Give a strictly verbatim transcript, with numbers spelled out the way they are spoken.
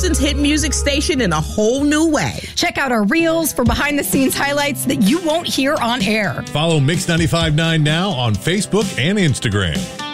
Houston's hit music station in a whole new way. Check out our reels for behind-the-scenes highlights that you won't hear on air. Follow Mix ninety-five point nine now on Facebook and Instagram.